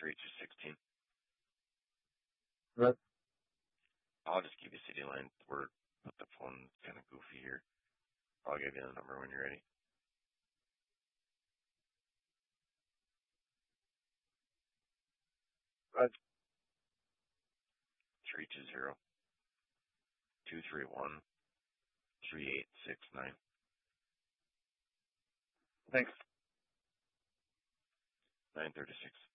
3216. Right. I'll just give you city line. But the phone's kind of goofy here. I'll give you the number when you're ready. Right. 320-231-3869. Thanks. 936.